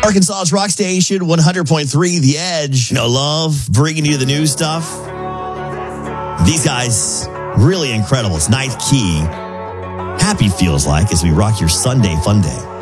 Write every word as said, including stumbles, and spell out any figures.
Arkansas's Rock Station, one hundred point three, The Edge. No love, bringing you the new stuff. These guys, really incredible. It's Ninth Key. Happy feels like as we rock your Sunday fun day.